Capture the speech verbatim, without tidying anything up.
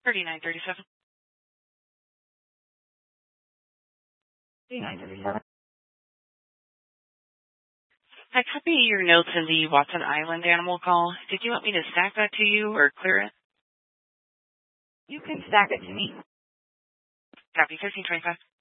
thirty-nine thirty-seven. thirty-nine thirty-seven. I copy your notes in the Watson Island animal call. Did you want me to stack that to you or clear it? You can stack it to me. Copy, fifteen twenty-five.